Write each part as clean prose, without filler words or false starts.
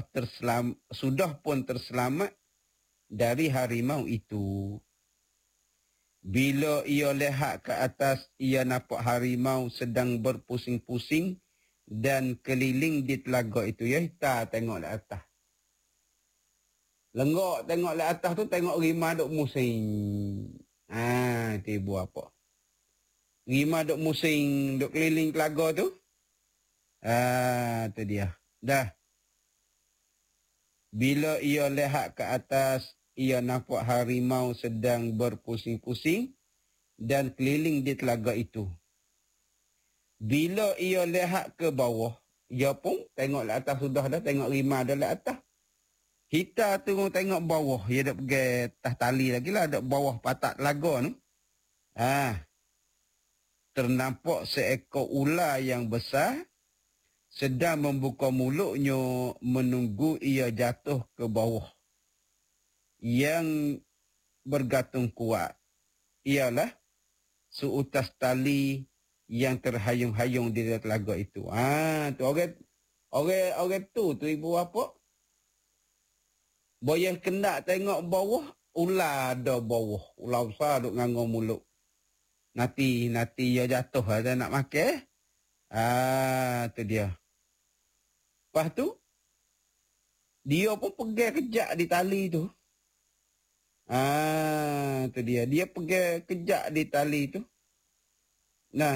sudah pun terselamat dari harimau itu. Bila ia lihat ke atas, ia nampak harimau sedang berpusing-pusing dan keliling di telaga itu. Ya, kita tengok di atas. Lenggok tengok di atas tu, tengok rimau duk musing. Itu ibu apa? Rimau duk musing, duk keliling telaga tu. Tu dia. Dah. Bila ia lihat ke atas, ia nampak harimau sedang berpusing-pusing dan keliling di telaga itu. Bila ia lihat ke bawah, ia pun tengok di atas sudah dah, tengok rimau dah di atas. Kita tengok bawah, ia dah pergi atas tali lagi lah, ada bawah patak telaga tu. Ternampak seekor ular yang besar sedang membuka mulutnya menunggu ia jatuh ke bawah. Yang bergantung kuat ialah seutas tali yang terhayung-hayung di telaga itu. Tu orang tu ibu apa? Boyang kena tengok bawah, ular ada bawah. Ular besar duk nganggur mulut. Nanti ia jatuh ada nak makan. Tu dia. Lepas tu, dia pun pergi kejap di tali tu. Tu dia. Dia pergi kejap di tali tu. Nah.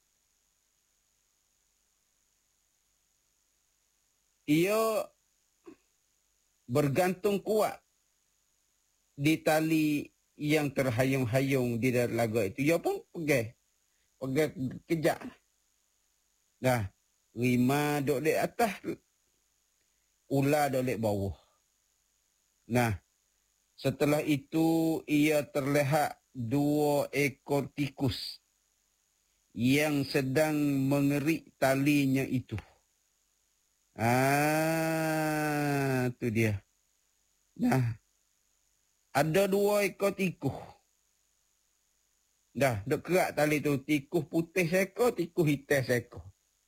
Ia bergantung kuat di tali yang terhayung-hayung di dalam telaga itu. Ia pun pergi kejap. Dah. Rimau duduk di atas. Ular duduk di bawah. Nah. Setelah itu, ia terlihat 2 ekor tikus yang sedang mengerik talinya itu. Tu dia. Nah, ada 2 ekor tikus. Dah, duk kerak tali tu. Tikus putih seekor, tikus hitam seekor.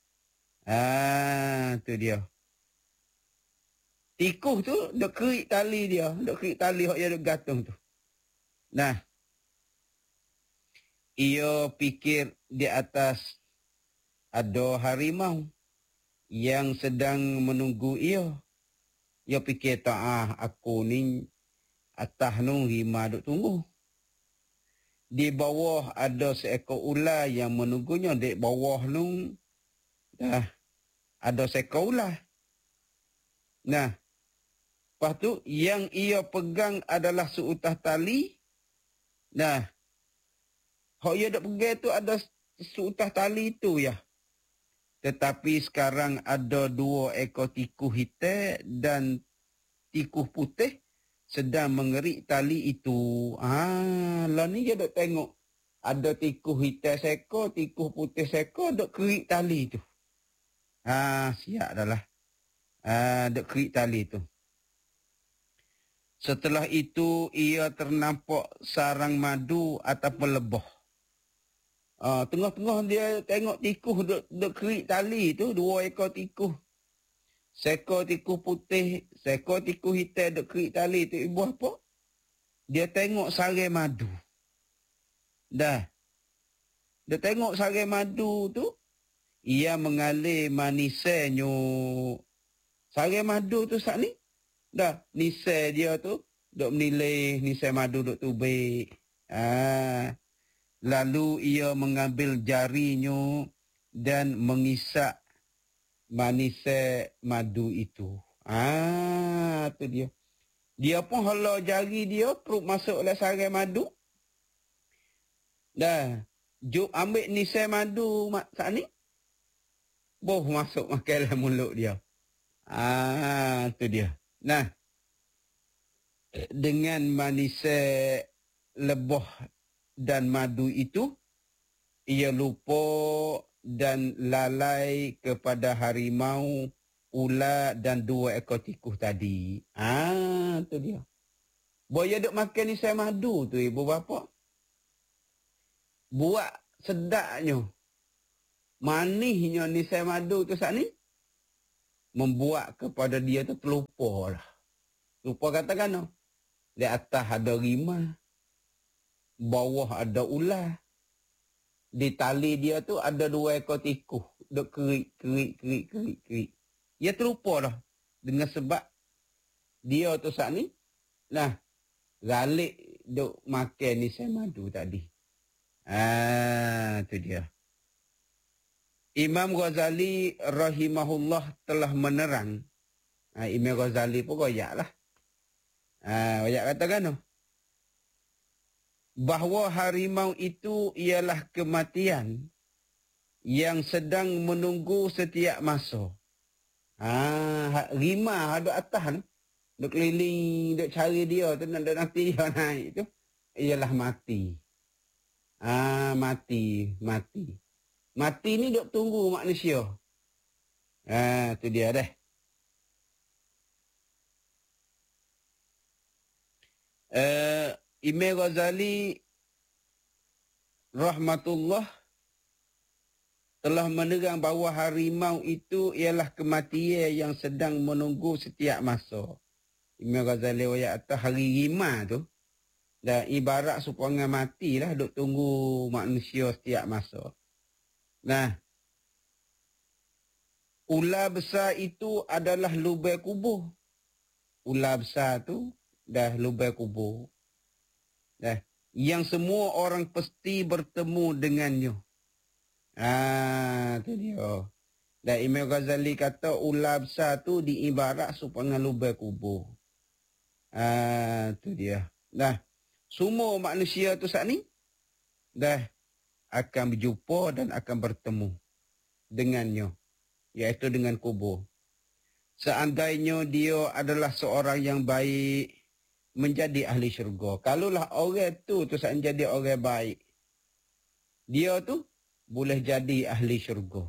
Tu dia. Tikus tu duk kerik tali dia. Duk kerik tali yang duk gantung tu. Nah, ia fikir di atas ada harimau yang sedang menunggu ia. Ia fikir aku ni atas nu rimau duk tunggu. Di bawah ada seekor ular yang menunggunya. Di bawah nu dah ada seekor ular. Nah, lepas tu yang ia pegang adalah seutas tali. Nah, hak ia duk pegang tu ada seutas tali itu ya. Tetapi sekarang ada 2 ekor tikus hitam dan tikus putih sedang mengerik tali itu. Lah ni dia duk tengok. Ada tikus hitam seekor, tikus putih seekor duk kerik tali tu. Siap dah lah. Duk kerik tali tu. Setelah itu, ia ternampak sarang madu ataupun lebah. Tengah-tengah dia tengok tikus duk kerik tali tu, 2 ekor tikus. Seekor tikus putih, seekor tikus hitam duk kerik tali tu. Ibu apa? Dia tengok sarang madu. Dah. Dia tengok sarang madu tu, ia mengalir manisnya. Sarang madu tu saat ni. Dah, nisai dia tu duk menilai nisai madu duk tubik. Lalu ia mengambil jarinya dan mengisak manisai madu itu. Tu dia. Dia pun halau jari dia perut masuk oleh sarang madu. Dah, jom ambil nisai madu saat ni. Masuk makan dalam mulut dia. Tu dia. Nah, dengan manisnya lebah dan madu itu, ia lupa dan lalai kepada harimau, ular dan 2 ekor tikus tadi. Tu dia. Boya duk makan nisai madu tu ibu bapa. Buat sedapnya, manisnya nisai madu tu saat ni. membuat kepada dia tu terlupa lah. Lupa katakan no. Di atas ada rimah, bawah ada ular. Di tali dia tu ada 2 ekor tikus. Duk kerik. Dia terlupa dah. Dengan sebab dia tu saat ni. Nah, Galik duk makan ni saya madu tadi. Tu dia. Imam Ghazali rahimahullah telah menerang. Imam Ghazali pun royak lah. Royak katakan no. Bahawa harimau itu ialah kematian yang sedang menunggu setiap masa. Rimau ada atas tu. Duk keliling, duk cari dia tu, nanti dia naik tu. Ialah mati. Mati. Mati ni duk tunggu manusia. Tu dia dah. Imam Ghazali rahmatullah telah menerang bahawa harimau itu ialah kematian yang sedang menunggu setiap masa. Imam Ghazali ayat atas hari rimau tu dah ibarat supaya matilah duk tunggu manusia setiap masa. Nah, ular besar itu adalah lubang kubur. Ular besar tu dah lubang kubur. Dah, yang semua orang pasti bertemu dengannya. Tu dia. Dan Imam Ghazali kata ular besar tu diibarat supaya lubang kubur. Tu dia. Dah, semua manusia tu saat ni dah akan berjumpa dan akan bertemu dengannya, iaitu dengan kubur. Seandainya dia adalah seorang yang baik, menjadi ahli syurga. Kalaulah orang tu saat jadi orang baik, dia tu boleh jadi ahli syurga.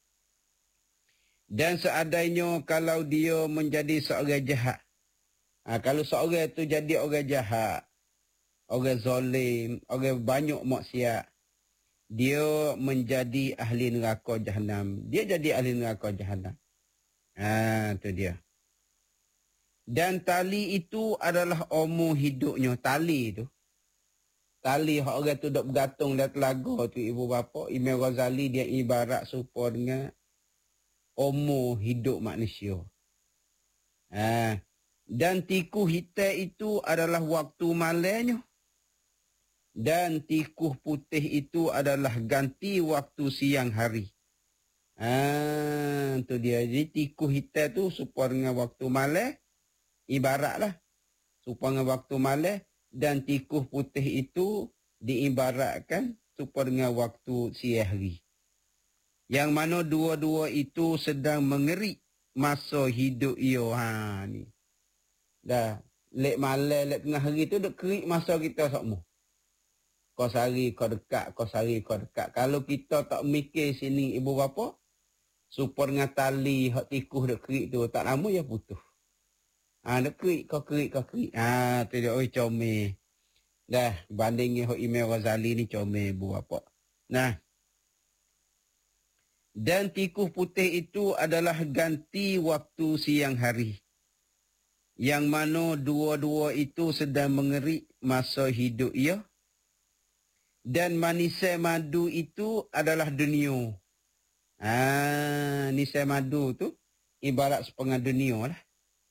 Dan seandainya kalau dia menjadi seorang jahat, kalau seorang tu jadi orang jahat, orang zalim, orang banyak maksiat, dia menjadi ahli neraka jahanam. Dia jadi ahli neraka jahanam. Tu dia. Dan tali itu adalah umur hidupnya. Tali tu. Tali orang tu duk bergantung dalam telaga tu ibu bapa. Imam Ghazali dia ibarat serupa dengan umur hidup manusia. Dan tikus hitam itu adalah waktu malamnya. Dan tikus putih itu adalah ganti waktu siang hari. Tu dia. Jadi tikus hitam tu serupa dengan waktu malam. Ibaratlah. Serupa dengan waktu malam. Dan tikus putih itu diibaratkan serupa dengan waktu siang hari. Yang mana dua-dua itu sedang mengerik masa hidup ia. Ni. Dah. Lek malam, lek tengah hari tu duk kerik masa kita semua. Kau sehari kau dekat, kau sehari kau dekat. Kalau kita tak mikir sini ibu bapa, super dengan tali hak tikus duk kerik tu, tak lama ya putus. Duk kerik, kau kerik, kau kerik. Tu dia, oi comel. Dah, bandingnya hak Imam Ghazali ni comel ibu bapa. Nah. Dan tikus putih itu adalah ganti waktu siang hari. Yang mana dua-dua itu sedang mengerik masa hidup ia. Dan manisai madu itu adalah dunia. Nisai madu tu ibarat setengah dunia lah.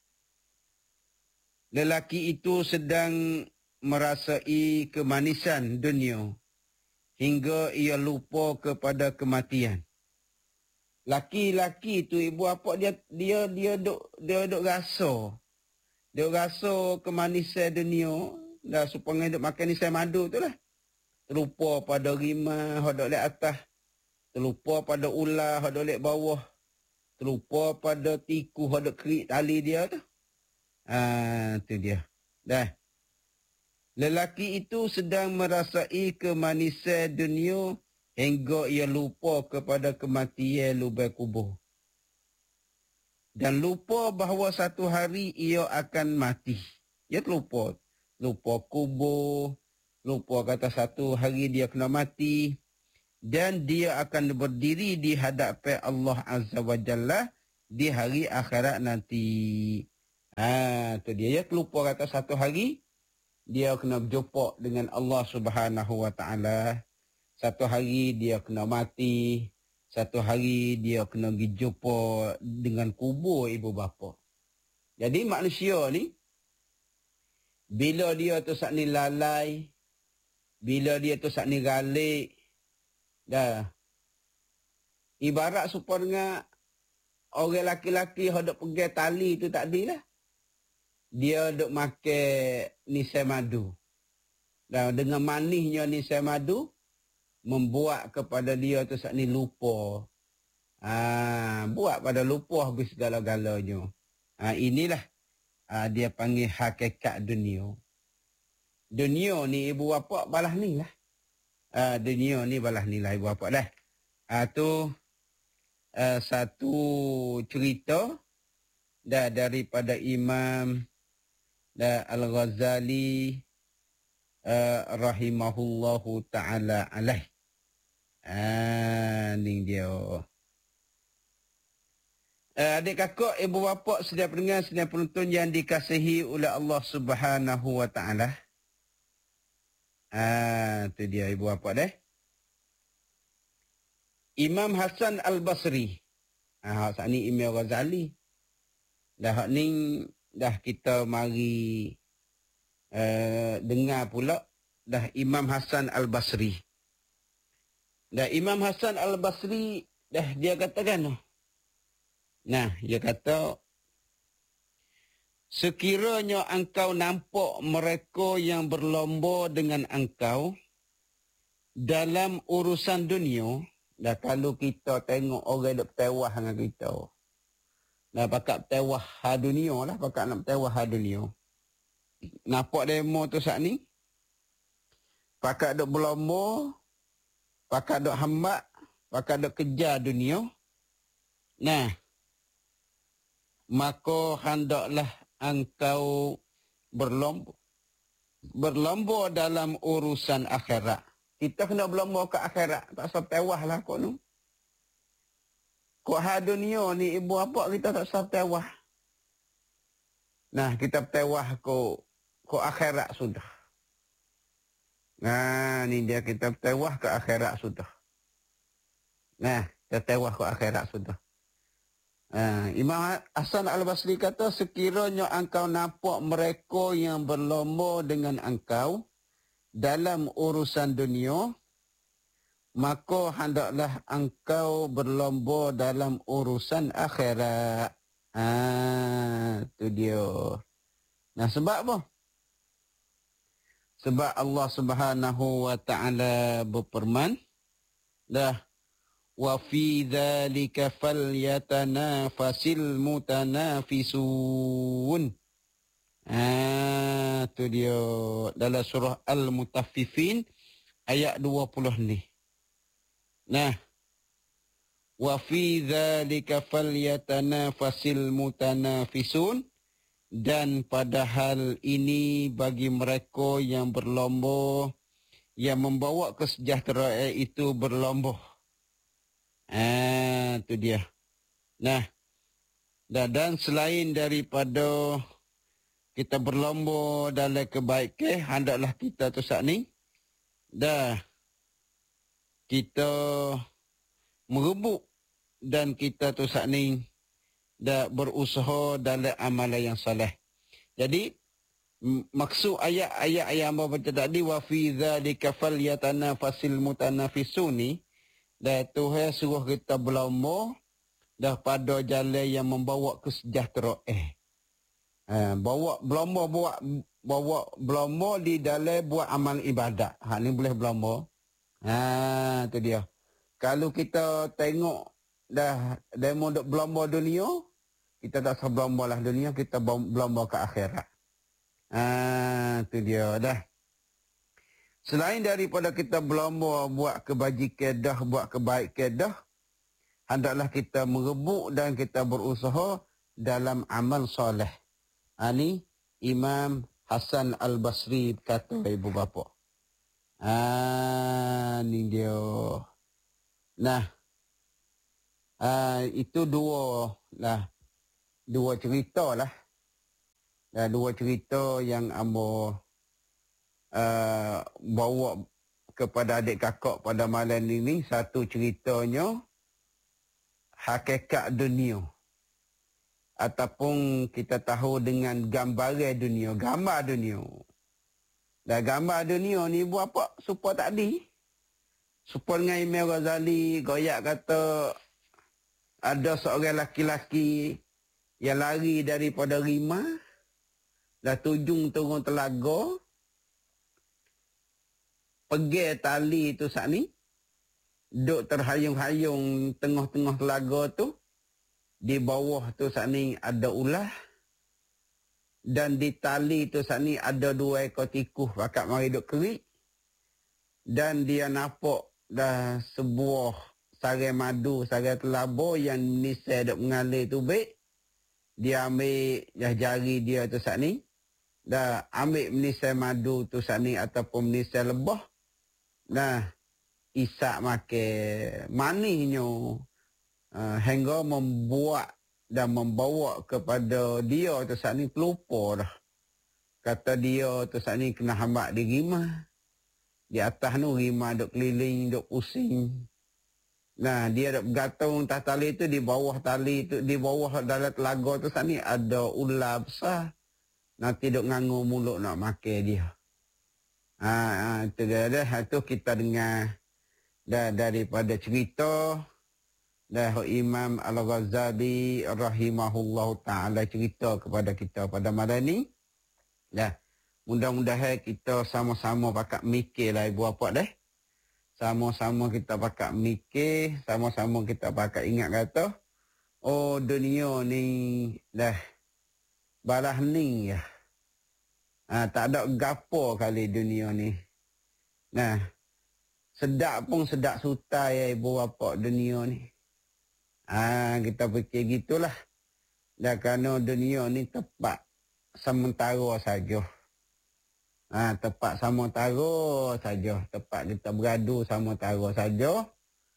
Lelaki itu sedang merasai kemanisan dunia hingga ia lupa kepada kematian. Laki-laki itu ibu apa dia duk rasa. Dia rasa kemanisan dunia dah supaya duk makan nisai madu tu lah. Terlupa pada rimah, hodok lek atas. Terlupa pada ular, hodok lek bawah. Terlupa pada tikus, hodok kerik tali dia tu. Tu dia. Dah. Lelaki itu sedang merasai kemanisan dunia hingga ia lupa kepada kematian lubang kubur. Dan lupa bahawa satu hari ia akan mati. Ia terlupa. Lupa kubur. Lupa kata satu hari dia kena mati. Dan dia akan berdiri di hadapan Allah Azza wa Jalla di hari akhirat nanti. Tu dia. Ya terlupa kata satu hari, dia kena berjumpa dengan Allah Subhanahu Wa Taala. Satu hari dia kena mati. Satu hari dia kena pergi jumpa dengan kubur ibu bapa. Jadi manusia ni, bila dia tu sak ni lalai, bila dia tu sak ni galik, dah. Ibarat supaya dengan orang laki-laki yang duk pegang tali tu tak adilah. Dia duk makan nisai madu. Dan dengan manisnya nisai madu, membuat kepada dia tu saat ni lupa. Buat pada lupa habis segala-galanya. Inilah dia panggil hakikat dunia. Dunia ni ibu bapa balas ni lah. Dunia ni balas ni lah ibu bapa dah. Tu satu cerita daripada Imam Al-Ghazali rahimahullahu ta'ala alaih. Ni dia. Adik kakak, ibu bapa, sedia pendengar, sedia penonton yang dikasihi oleh Allah Subhanahu wa ta'ala. Tu dia ibu bapa dah. Imam Hasan Al-Basri. Saat ni Imam Ghazali. Dah ni dah kita mari dengar pula dah Imam Hasan Al-Basri. Dah Imam Hasan Al-Basri dah dia katakan. Nah, dia kata, sekiranya engkau nampak mereka yang berlomba dengan engkau dalam urusan dunia, dah kalau kita tengok orang duk tewah dengan kita, dah pakat tewah ha dunia lah, pakat nak tewah ha dunia. Nampak demo tu saat ni, pakat duk berlomba, pakat duk hambak, pakat duk kejar dunia. Nah, maka hendaklah engkau berlomba dalam urusan akhirat. Kita kena berlomba ke akhirat. Tak usah tewah lah kau ni. Kau ha dunia ni ibu apa kita tak usah tewah. Nah, kita tewah ko akhirat sudah. Nah, ni dia kita tewah ke akhirat sudah. Nah, kita tewah ke akhirat sudah. Imam Hasan Al-Basri kata, sekiranya engkau nampak mereka yang berlomba dengan engkau dalam urusan dunia, maka hendaklah engkau berlomba dalam urusan akhirat. Tu dia. Nah, sebab apa? Sebab Allah Subhanahu wa ta'ala berfirman, dah, wa fi dzalika falyatanafasil mutanafisun. Tu dia dalam surah Al-Mutaffifin ayat 20 ni. Nah, wa fi dzalika falyatanafasil mutanafisun, dan padahal ini bagi mereka yang berlomba, yang membawa kesejahteraan itu berlomba. Tu dia. Nah, dan selain daripada kita berlomba dalam kebaikan, hendaklah kita tu saat ni, dah, kita merebut dan kita tu saat ni, dah berusaha dalam amalan yang saleh. Jadi, maksud ayat-ayat yang apa baca tadi, wa fi dzalika falyatanafasil mutanafisun ni, dah Tuhan suruh kita berlomba dah pada jalan yang membawa kesejahteraan. Bawa berlomba di dalam buat amal ibadat. Ni boleh berlomba. Tu dia. Kalau kita tengok dah demo duk berlomba dunia, kita tak usah berlomba lah dunia, kita berlomba ke akhirat. Tu dia dah. Selain daripada kita berlomba buat kebajikan dah, buat kebaikan dah, hendaklah kita merebut dan kita berusaha dalam amal soleh. Ini Imam Hasan Al-Basri kata ibu bapa. Ni dia. Nah, Itu dua cerita lah. Dua cerita yang ambo bawa kepada adik kakak pada malam ini. Satu ceritanya hakikat dunia, ataupun kita tahu dengan gambaran dunia, gambar dunia. Dan gambar dunia ni buat apa? Supaya tadi. Supaya dengan Imam Ghazali goyak kata ada seorang laki-laki yang lari daripada rimah, dah tujung turun telaga, pergi tali tu saat ni, duk terhayung-hayung tengah-tengah telaga tu, di bawah tu saat ni ada ular, dan di tali tu saat ni ada 2 ekor tikus bakat mari duk kerik, dan dia nampak dah sebuah sarai madu, sarai telabur yang nisai duk mengalir tu baik. Dia ambil jari dia tu saat ni, dah ambil menisai madu tu saat ni ataupun menisai lebah. Nah, isak makan manisnya hingga membuat dan membawa kepada dia tu saat ni pelupa dah. Kata dia tu saat ni kena hambak di rimah. Di atas tu rimah duk keliling, duk pusing. Nah, dia duk bergantung atas tali tu, di bawah tali tu, di bawah dalam telaga tu saat ni ada ular besar. Nanti duk nganggur mulut nak makan dia. Itu dia dah. Itu kita dengar dah daripada cerita dah Imam Al-Ghazali rahimahullah ta'ala cerita kepada kita pada malam ni. Dah, mudah-mudahan kita sama-sama pakat mikirlah ibu bapa dah. Sama-sama kita pakat mikir, sama-sama kita pakat ingat kata, oh dunia ni dah balah ning ya. Tak ada gapo kali dunia ni. Nah, sedap pun sedap sutai ya ibu bapa dunia ni. Kita fikir gitulah. Dah kerana dunia ni tepat sementara saja. Tepat sementara saja. Tepat kita beradu sementara saja.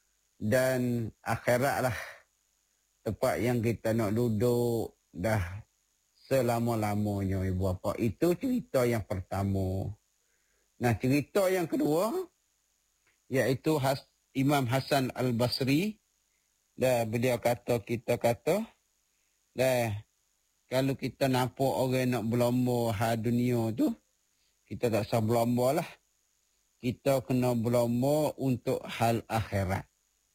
Dan akhirat lah tempat yang kita nak duduk dah selama-lamanya ibu bapa. Itu cerita yang pertama. Nah, cerita yang kedua iaitu Imam Hasan Al-Basri. Dah beliau kata, kita kata, dah kalau kita nampak orang nak berlomba hal dunia tu, kita tak usah berlomba lah. Kita kena berlomba untuk hal akhirat.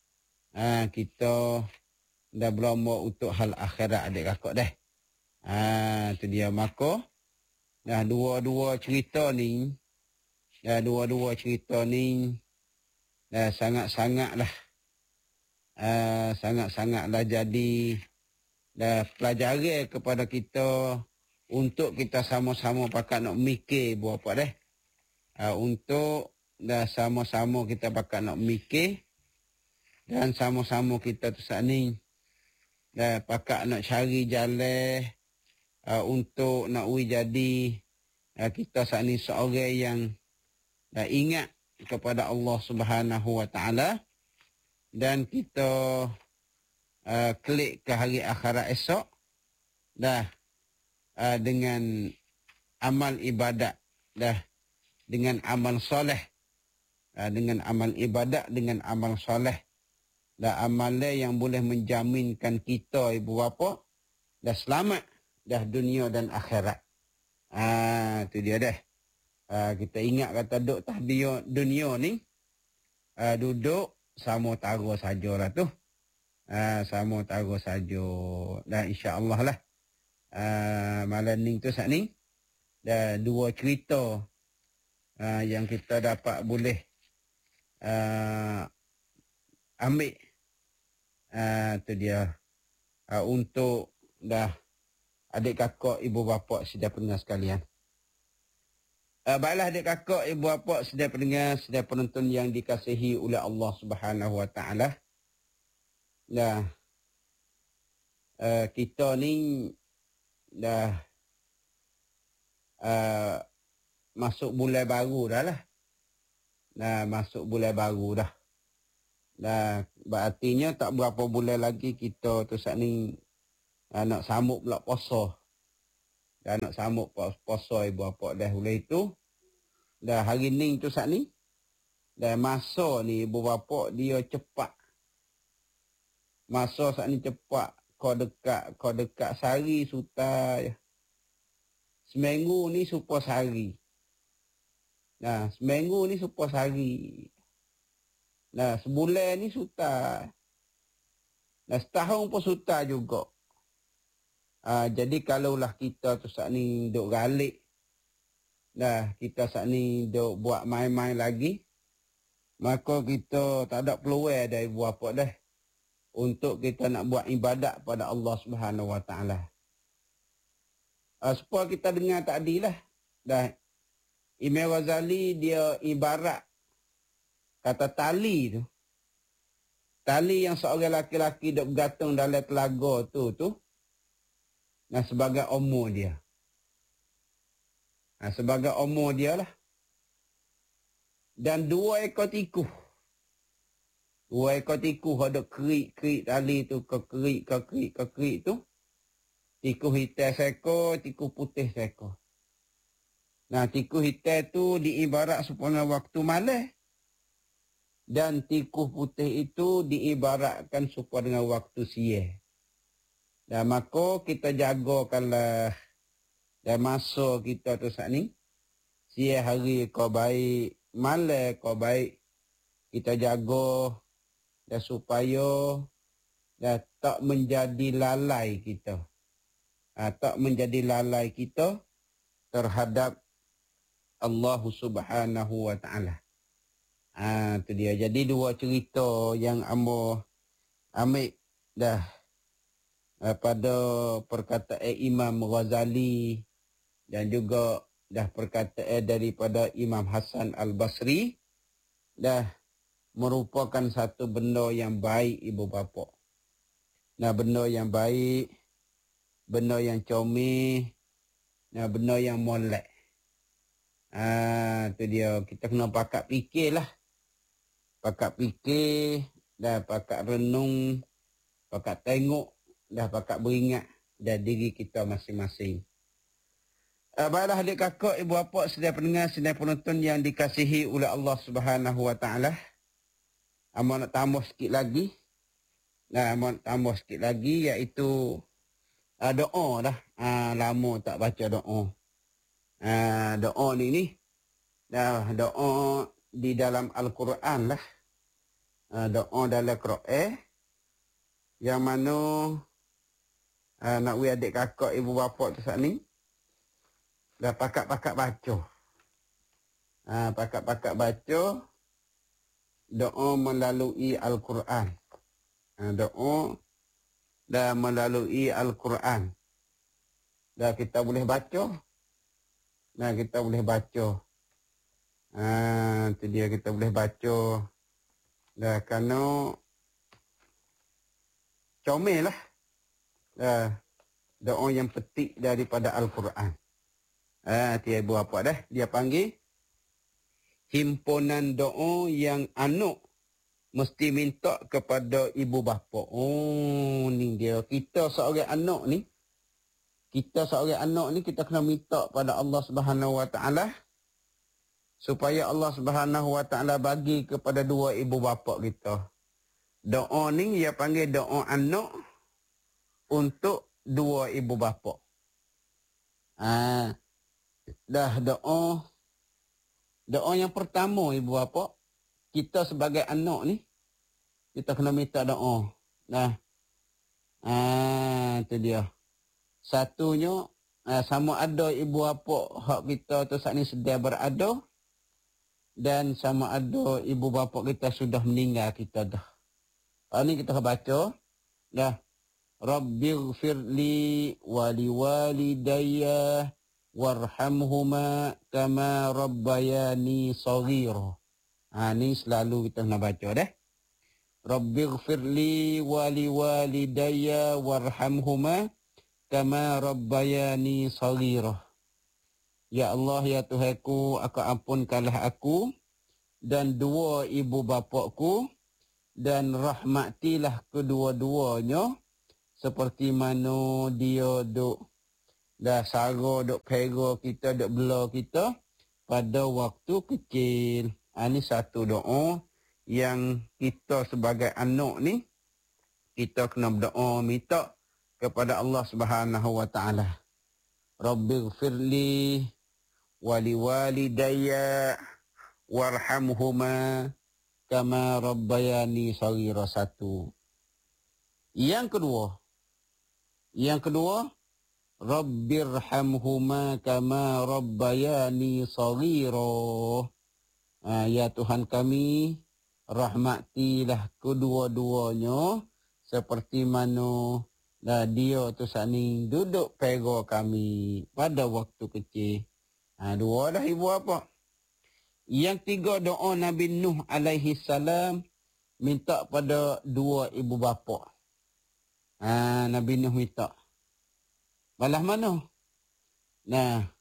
Kita dah berlomba untuk hal akhirat adik kakak dah. Itu dia. Maka dah dua-dua cerita ni dah sangat-sangatlah jadi dah pelajaran kepada kita untuk kita sama-sama pakat nak mikir buat apa dah. Untuk dah sama-sama kita pakat nak mikir dan sama-sama kita tu saat ni dah pakat nak cari jalan untuk nak jadi kita saat ni seorang yang dah ingat kepada Allah Subhanahu Wa Taala, dan kita klik ke hari akhirat esok dah dengan amal ibadat, dah dengan amal soleh, dengan amal ibadat, dengan amal soleh, dah amalan yang boleh menjaminkan kita ibu bapa dah selamat dah dunia dan akhirat. Itu dia dah. Kita ingat kata duduk tah dunia ni duduk sama tara sajalah tu. Sama tara saja. Dan insya-Allah lah malam ni tu saat ni dah dua cerita yang kita dapat boleh ambil. Itu dia. Untuk dah adik kakak ibu bapa sedia pendengar sekalian. Baiklah adik kakak ibu bapa sedia pendengar, sedia penonton yang dikasihi oleh Allah Subhanahu Wa Taala. Dah kita ni dah masuk bulan baru dah lah. Dah masuk bulan baru dah. Dah berartinya tak berapa bulan lagi kita tu saat ni nak sambut pula puasa. Dah nak sambut puasa ibu bapa dah oleh itu. Dah hari ni tu saat ni. Dah masa ni ibu bapa dia cepat. Masa saat ni cepat. Kau dekat sehari suta. Seminggu ni supaya sehari. Nah, seminggu ni supaya sehari. Nah, sebulan ni suta. Nah, setahun pun suta juga. Jadi kalaulah kita tu saat ni duk galik. Dah kita saat ni duk buat main-main lagi. Maka kita tak ada peluang dari ibu bapa dah. Untuk kita nak buat ibadat pada Allah Subhanahu Wa Taala. Supaya kita dengar tadi lah. Dah Imam Ghazali dia ibarat kata tali tu. Tali yang seorang laki-laki duk bergantung dalam telaga tu. Nah, sebagai umur dia. Nah, sebagai umur dia lah. Dan 2 ekor tikus. 2 ekor tikus ada kerik tali tu ke kerik tu. Tikus hitam seekor, tikus putih seekor. Nah, tikus hitam tu diibarat supaya waktu malam. Dan tikus putih itu diibaratkan supaya dengan waktu siang. Dan maka kita jagakanlah dan masa kita tu saat ni. Siang hari kau baik, malam kau baik. Kita jaga dan supaya dan tak menjadi lalai kita. Tak menjadi lalai kita terhadap Allah Subhanahu Wa Taala. Itu dia. Jadi 2 cerita yang ambil dah pada perkataan Imam Ghazali dan juga dah perkataan daripada Imam Hasan Al-Basri dah merupakan satu benda yang baik ibu bapa. Nah, benda yang baik, benda yang comel, nah benda yang molek. Itu dia. Kita kena pakat fikirlah. Pakat fikir, dah pakat renung, pakat tengok, dah pakat beringat dari diri kita masing-masing. Baiklah adik kakak, ibu bapa, sedaya pendengar, sedaya penonton yang dikasihi oleh Allah Subhanahu Wa Taala. Amat nak tambah sikit lagi. Nah, amat tambah sikit lagi iaitu doa dah. Lama tak baca doa. Doa ni dah doa di dalam Al-Quran lah. Doa dalam Quran yang mana nak we adik kakak ibu bapa tu saat ni dah pakat-pakat baca. Pakat-pakat baca doa melalui Al-Quran. Doa dah melalui Al-Quran. Dah kita boleh baca. Nah, kita boleh baca. Itu dia, kita boleh baca. Dah kerana comel lah. Doa yang petik daripada Al-Quran. Dia ibu apa dah? Dia panggil himpunan doa yang anak mesti minta kepada ibu bapa. Ni dia. Kita seorang anak ni. Kita kena minta pada Allah Subhanahu Wa Taala supaya Allah Subhanahu Wa Taala bagi kepada 2 ibu bapa kita. Doa ni dia panggil doa anak untuk 2 ibu bapa. Dah doa yang pertama ibu bapa, kita sebagai anak ni kita kena minta doa. Nah. Itu dia. Satunya sama ada ibu bapa hak kita tu saat ni sedang berada dan sama ada ibu bapa kita sudah meninggal kita dah. Ini kita baca dah. Rabbighfirli wa liwalidayya warhamhuma kama rabbayani shaghira. Ni selalu kita nak baca dah. Rabbighfirli wa liwalidayya warhamhuma kama rabbayani shaghira. Ya Allah, ya Tuhanku, aku ampunkanlah aku dan 2 ibu bapaku dan rahmatilah kedua-duanya seperti mana dia duk dah sara, duk pera kita, duk bela kita pada waktu kecil. Ini satu doa yang kita sebagai anak ni, kita kena berdoa minta kepada Allah Subhanahu wa taala. Rabbighfirli wa liwalidayya warhamhuma kama rabbayani shaghira. Satu. Yang kedua, Rabbirhamhuma kama rabbayani shaghira. Ya Tuhan kami, rahmatilah kedua-duanya seperti mana dia tu sani duduk pera kami pada waktu kecil. Dua dah ibu apa. Yang tiga, doa Nabi Nuh alaihi salam minta pada dua ibu bapa. Nabi Nuh minta. Balas mana? Nah,